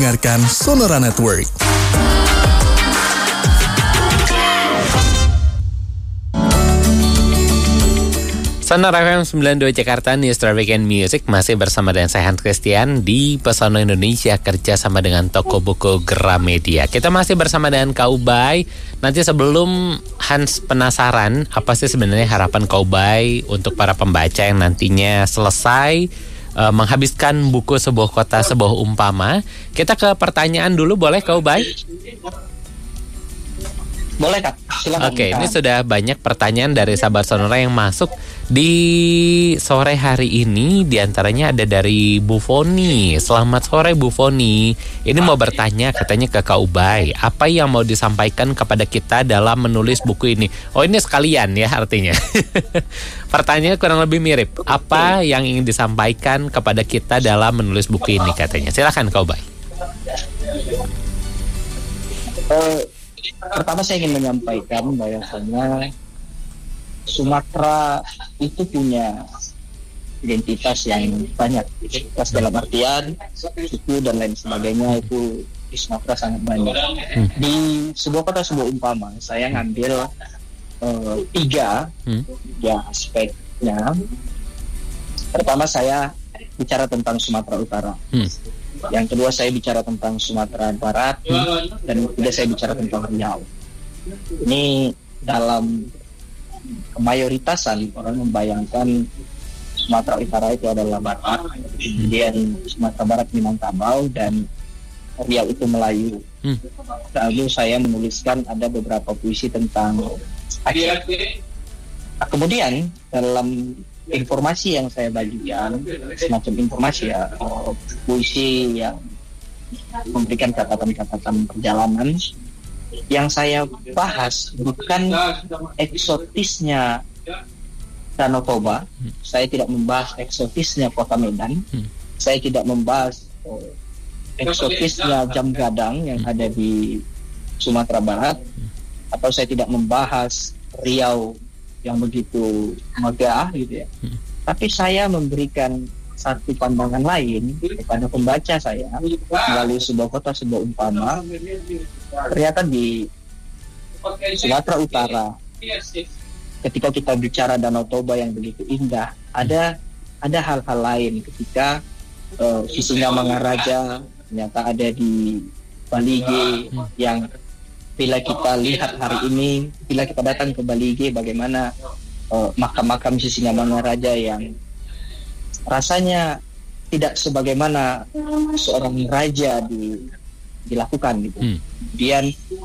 Dengarkan Sonora Network. Sonora FM 92 Jakarta, News Traffic and Music masih bersama dengan saya Hans Christian di Pesona Indonesia kerja sama dengan toko buku Gramedia. Kita masih bersama dengan Kak Ubay. Nanti sebelum Hans penasaran apa sih sebenarnya harapan Kak Ubay untuk para pembaca yang nantinya selesai menghabiskan buku Sebuah Kota Sebuah Umpama, kita ke pertanyaan dulu boleh Kak Ubay? Boleh Kak, silakan. Oke, ini sudah banyak pertanyaan dari sahabat Sonora yang masuk di sore hari ini. Di antaranya ada dari Bu Foni. Selamat sore Bu Foni. Ini mau bertanya katanya ke Kak Ubay, apa yang mau disampaikan kepada kita dalam menulis buku ini? Oh, ini sekalian ya artinya. Pertanyaannya kurang lebih mirip. Apa yang ingin disampaikan kepada kita dalam menulis buku ini katanya? Silakan Kak Ubay. Pertama saya ingin menyampaikan bahwasanya Sumatera itu punya identitas yang banyak. Identitas dalam artian suku dan lain sebagainya itu di Sumatera sangat banyak. Di Sebuah Kota Sebuah Umpama saya ngambil tiga aspeknya. Pertama saya bicara tentang Sumatera Utara. Yang kedua saya bicara tentang Sumatera Barat, dan ketiga saya bicara tentang Riau. Ini dalam kemayoritasan orang membayangkan Sumatera Utara itu adalah Batak, kemudian Sumatera Barat Minangkabau, dan Riau itu Melayu. Lalu saya menuliskan ada beberapa puisi tentang Aceh. Nah, kemudian dalam informasi yang saya bagikan, semacam informasi ya, puisi yang memberikan catatan-catatan perjalanan. Yang saya bahas bukan eksotisnya Danau Toba, saya tidak membahas eksotisnya Kota Medan, saya tidak membahas eksotisnya Jam Gadang yang ada di Sumatera Barat, atau saya tidak membahas Riau yang begitu megah gitu ya. Tapi saya memberikan satu pandangan lain kepada pembaca saya melalui Sebuah Kota Sebuah Umpama. Ternyata di Sumatera Utara, ketika kita bicara Danau Toba yang begitu indah, ada hal-hal lain. Ketika Sisingamangaraja ternyata ada di Balige, yang bila kita lihat hari ini, bila kita datang ke Balige, bagaimana makam-makam Sisingamangaraja yang rasanya tidak sebagaimana seorang raja dilakukan gitu. Kemudian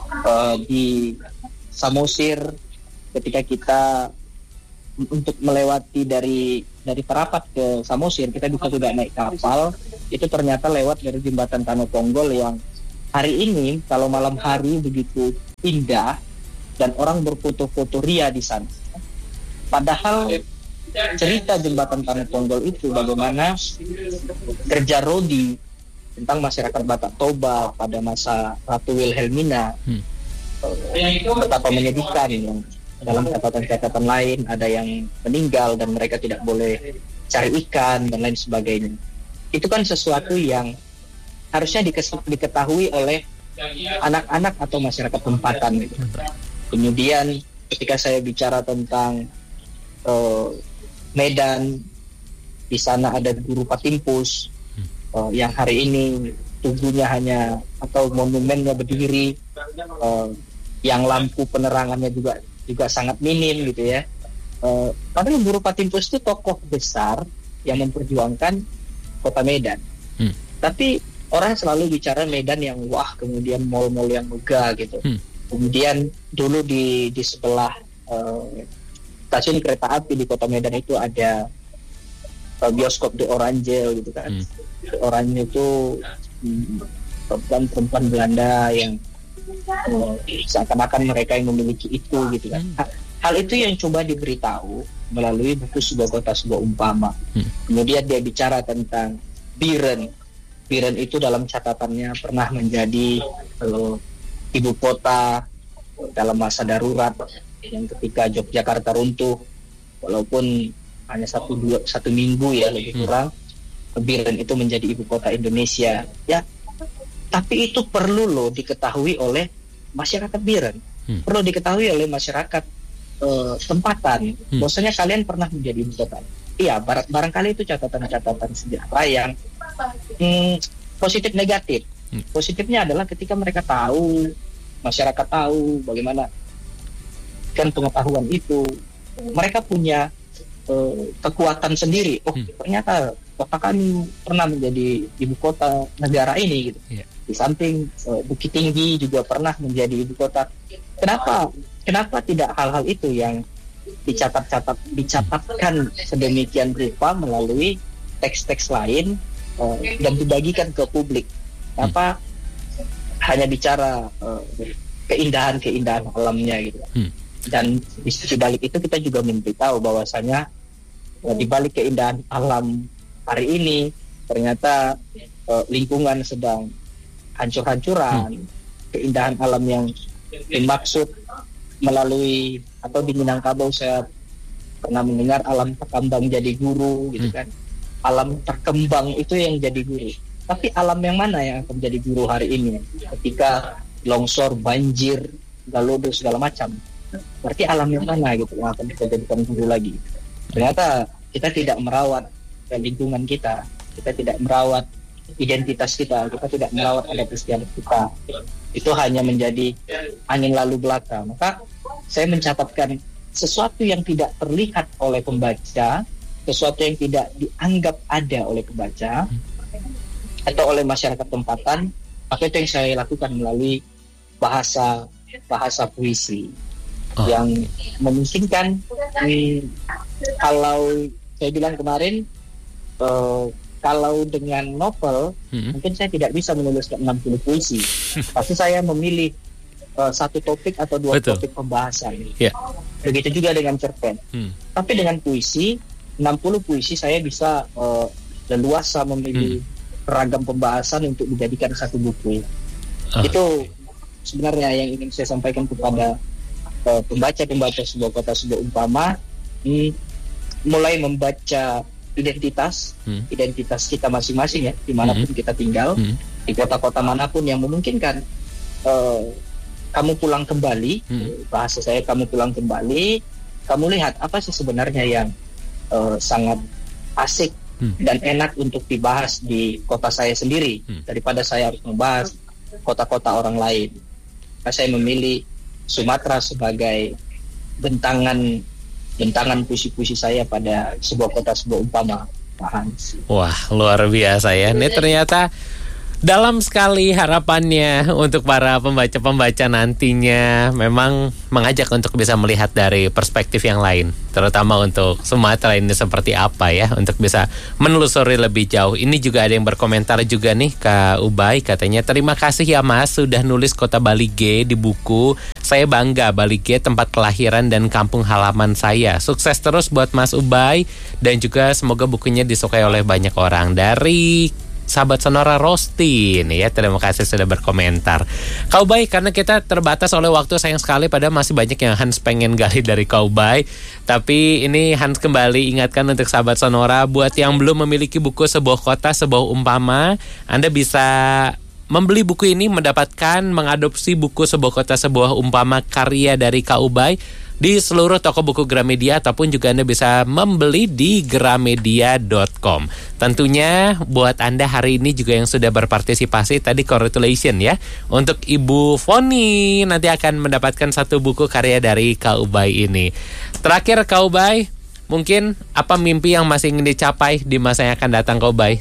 di Samosir, ketika kita untuk melewati dari Parapat ke Samosir, kita bisa tidak naik kapal, itu ternyata lewat dari jembatan Tanah Ponggol yang hari ini kalau malam hari begitu indah dan orang berfoto-foto ria di sana. Padahal cerita jembatan Tanah Ponggol itu bagaimana kerja Rodi tentang masyarakat Batak Toba pada masa Ratu Wilhelmina, betapa menyedihkan. Yang dalam catatan-catatan lain ada yang meninggal dan mereka tidak boleh cari ikan dan lain sebagainya. Itu kan sesuatu yang harusnya diketahui oleh anak-anak atau masyarakat tempatan gitu. Kemudian ketika saya bicara tentang Medan, di sana ada Guru Patimpus yang hari ini tubuhnya hanya atau monumennya berdiri, yang lampu penerangannya juga sangat minim gitu ya. Padahal Guru Patimpus itu tokoh besar yang memperjuangkan kota Medan. Tapi orang selalu bicara Medan yang wah, kemudian mall-mall yang megah gitu. Kemudian dulu di sebelah stasiun kereta api di kota Medan itu ada bioskop The Orange gitu kan. The Orange itu perempuan Belanda yang seakan-akan mereka yang memiliki itu gitu kan. Hal itu yang coba diberitahu melalui buku Sebuah Kota Sebuah Umpama. Kemudian dia bicara tentang Biren. Biren itu dalam catatannya pernah menjadi ibu kota dalam masa darurat, yang ketika Yogyakarta runtuh, walaupun hanya satu minggu ya lebih kurang, Biren itu menjadi ibu kota Indonesia. Ya, Tapi itu perlu loh diketahui oleh masyarakat Biren, perlu diketahui oleh masyarakat tempatan. Bahwasanya kalian pernah menjadi ibu kota. Iya, barangkali itu catatan-catatan sejarah yang positif negatif. Positifnya adalah ketika mereka tahu, masyarakat tahu bagaimana kan pengetahuan itu, mereka punya kekuatan sendiri. Oh, ternyata kota kami pernah menjadi ibu kota negara ini gitu. Di samping Bukit Tinggi juga pernah menjadi ibu kota. Kenapa tidak hal-hal itu yang dicatatkan sedemikian rupa melalui teks-teks lain dan dibagikan ke publik? Kenapa hanya bicara keindahan-keindahan alamnya gitu? Dan di balik itu kita juga memberitahu bahwasanya di balik keindahan alam hari ini ternyata lingkungan sedang hancur-hancuran. Keindahan alam yang dimaksud melalui atau di Minangkabau saya pernah mendengar alam terkembang jadi guru gitu kan. Alam terkembang itu yang jadi guru. Tapi alam yang mana yang akan menjadi guru hari ini ketika longsor, banjir, galodo segala macam? Berarti alam yang mana gitu yang akan kita jadikan guru lagi? Ternyata kita tidak merawat lingkungan kita tidak merawat identitas kita tidak merawat adat istiadat kita. Itu hanya menjadi angin lalu belaka. Maka saya mencatatkan sesuatu yang tidak terlihat oleh pembaca, sesuatu yang tidak dianggap ada oleh pembaca atau oleh masyarakat tempatan, maka itu yang saya lakukan melalui bahasa puisi yang memungkinkan. Kalau saya bilang kemarin, kalau dengan novel mungkin saya tidak bisa menuliskan 60 puisi. Pasti saya memilih satu topik atau dua topik pembahasan. Begitu juga dengan cerpen. Tapi dengan puisi, 60 puisi saya bisa leluasa memilih ragam pembahasan untuk dijadikan satu buku. Itu sebenarnya yang ingin saya sampaikan kepada pembaca sebuah kota sebuah umpama, mulai membaca identitas kita masing-masing ya, dimanapun kita tinggal, di kota-kota manapun yang memungkinkan kamu pulang kembali, bahasa saya kamu pulang kembali, kamu lihat apa sih sebenarnya yang sangat asik dan enak untuk dibahas di kota saya sendiri, daripada saya harus membahas kota-kota orang lain. Maka saya memilih Sumatera sebagai bentangan puisi-puisi saya pada sebuah kota sebuah umpama, Pak Hans. Wah, luar biasa ya. Ini ternyata dalam sekali harapannya untuk para pembaca-pembaca nantinya, memang mengajak untuk bisa melihat dari perspektif yang lain, terutama untuk Sumatera ini seperti apa ya, untuk bisa menelusuri lebih jauh. Ini juga ada yang berkomentar juga nih, Kak Ubay, katanya terima kasih ya Mas sudah nulis kota Balige di buku. Saya bangga, Balige tempat kelahiran dan kampung halaman saya. Sukses terus buat Mas Ubay dan juga semoga bukunya disukai oleh banyak orang. Dari sahabat Sonora Rosti nih ya, terima kasih sudah berkomentar. Kau Bay, karena kita terbatas oleh waktu, sayang sekali, padahal masih banyak yang Hans pengen gali dari Kau Bay. Tapi ini Hans kembali ingatkan untuk sahabat Sonora, buat yang belum memiliki buku Sebuah Kota Sebuah Umpama, Anda bisa membeli buku ini, mendapatkan, mengadopsi buku Sebuah Kota Sebuah Umpama karya dari Kau Bay di seluruh toko buku Gramedia, ataupun juga Anda bisa membeli di gramedia.com. Tentunya buat Anda hari ini juga yang sudah berpartisipasi tadi, congratulations ya. Untuk Ibu Foni nanti akan mendapatkan satu buku karya dari Kak Ubay ini. Terakhir Kak Ubay, mungkin apa mimpi yang masih ingin dicapai di masa yang akan datang Kak Ubay?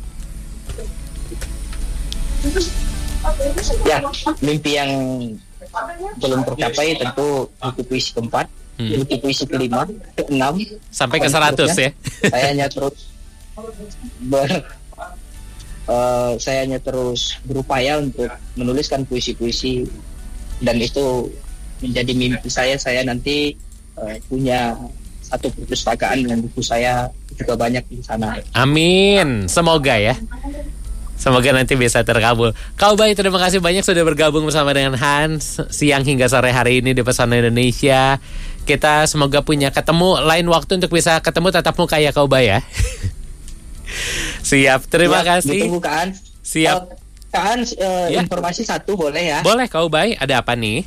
Ya, mimpi yang belum tercapai tentu buku puisi keempat, buku puisi kelima, keenam, sampai ke 100 ya. Saya hanya terus berupaya untuk menuliskan puisi-puisi, dan itu menjadi mimpi saya nanti punya satu perpustakaan dengan buku saya juga banyak di sana. Amin, semoga ya. Semoga nanti bisa terkabul. Kau Bay, terima kasih banyak sudah bergabung bersama dengan Hans siang hingga sore hari ini di Pesona Indonesia. Kita semoga punya ketemu lain waktu untuk bisa ketemu tatap muka ya Kau Bay ya. Siap, terima kasih. Ditunggu kan? Siap. Kaan, Ya. informasi satu boleh ya? Boleh Kak Ubay, ada apa nih?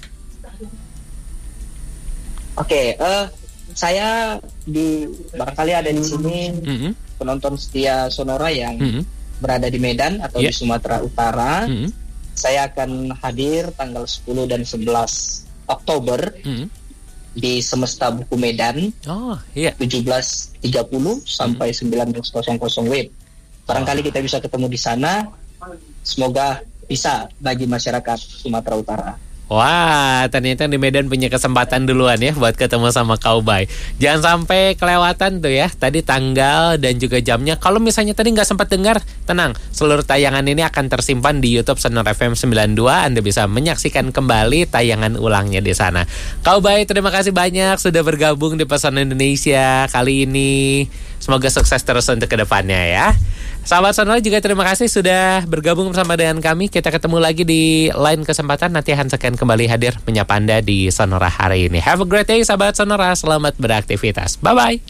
Oke, saya barangkali ada di sini Mm-mm. penonton setia Sonora yang Mm-mm. berada di Medan atau Ya. di Sumatera Utara. Mm-mm. Saya akan hadir tanggal 10 dan 11 Oktober Mm-mm. di Semesta Buku Medan Oh iya. 17.30 sampai 19.00 WIB. Barangkali kita bisa ketemu di sana. Semoga bisa bagi masyarakat Sumatera Utara. Wah, ternyata di Medan punya kesempatan duluan ya buat ketemu sama Kak Ubay. Jangan sampai kelewatan tuh ya, tadi tanggal dan juga jamnya. Kalau misalnya tadi nggak sempat dengar, tenang. Seluruh tayangan ini akan tersimpan di YouTube Sonora FM 92. Anda bisa menyaksikan kembali tayangan ulangnya di sana. Kak Ubay, terima kasih banyak sudah bergabung di Pesona Indonesia kali ini. Semoga sukses terus untuk kedepannya ya. Sahabat Sonora juga terima kasih sudah bergabung bersama dengan kami. Kita ketemu lagi di lain kesempatan. Nanti Hans akan kembali hadir menyapa Anda di Sonora hari ini. Have a great day sahabat Sonora. Selamat beraktivitas. Bye-bye.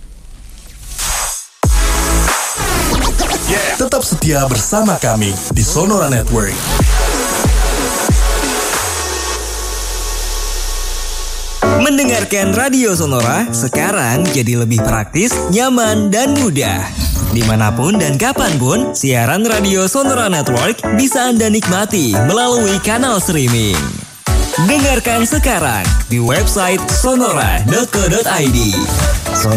Tetap setia bersama kami di Sonora Network. Mendengarkan Radio Sonora sekarang jadi lebih praktis, nyaman, dan mudah. Dimanapun dan kapanpun, siaran Radio Sonora Network bisa Anda nikmati melalui kanal streaming. Dengarkan sekarang di website sonora.co.id.